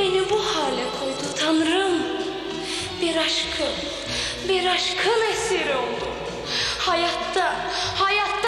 beni bu hale koydu Tanrım. Bir aşkın esiri oldum. Hayatta